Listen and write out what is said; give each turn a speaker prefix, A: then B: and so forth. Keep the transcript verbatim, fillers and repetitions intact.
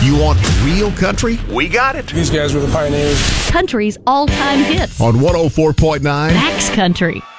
A: You want real country?
B: We got it.
C: These guys were the pioneers.
D: Country's all-time hits.
A: On one oh four point nine
D: Max Country.